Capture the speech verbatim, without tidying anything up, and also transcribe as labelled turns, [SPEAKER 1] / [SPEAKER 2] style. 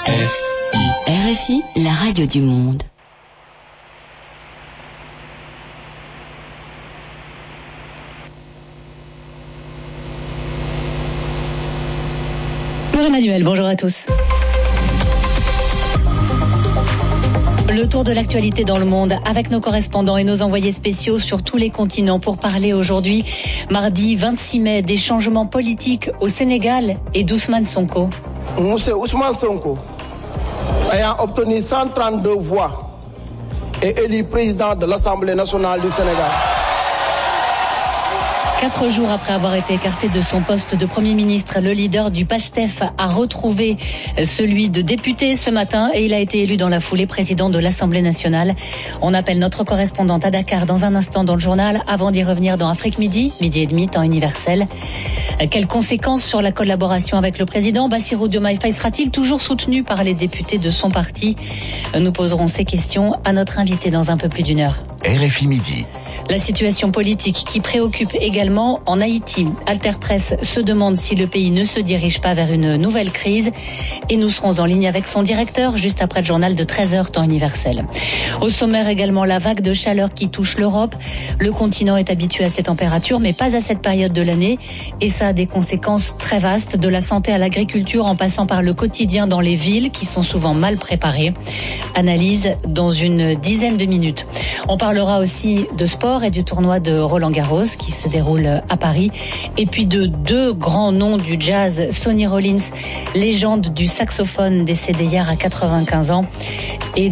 [SPEAKER 1] R F I, la radio du monde.
[SPEAKER 2] Bonjour Emmanuel, bonjour à tous. Le tour de l'actualité dans le monde avec nos correspondants et nos envoyés spéciaux sur tous les continents pour parler aujourd'hui, mardi vingt-six mai, des changements politiques au Sénégal et d'Ousmane Sonko.
[SPEAKER 3] Monsieur Ousmane Sonko, ayant obtenu cent trente-deux voix, est élu président de l'Assemblée nationale du Sénégal.
[SPEAKER 2] Quatre jours après avoir été écarté de son poste de Premier ministre, le leader du PASTEF a retrouvé celui de député ce matin et il a été élu dans la foulée président de l'Assemblée nationale. On appelle notre correspondante à Dakar dans un instant dans le journal avant d'y revenir dans Afrique Midi, midi et demi, temps universel. Quelles conséquences sur la collaboration avec le président Bassirou Diomaye Faye sera-t-il toujours soutenu par les députés de son parti? Nous poserons ces questions à notre invité dans un peu plus d'une heure.
[SPEAKER 4] R F I Midi.
[SPEAKER 2] La situation politique qui préoccupe également en Haïti. Alter Presse se demande si le pays ne se dirige pas vers une nouvelle crise. Et nous serons en ligne avec son directeur juste après le journal de treize heures, temps universel. Au sommaire également, la vague de chaleur qui touche l'Europe. Le continent est habitué à ces températures, mais pas à cette période de l'année. Et ça a des conséquences très vastes, de la santé à l'agriculture, en passant par le quotidien dans les villes qui sont souvent mal préparées. Analyse dans une dizaine de minutes. On parlera aussi de sport et du tournoi de Roland-Garros qui se déroule à Paris. Et puis de deux grands noms du jazz, Sonny Rollins, légende du saxophone décédé hier à quatre-vingt-quinze ans, et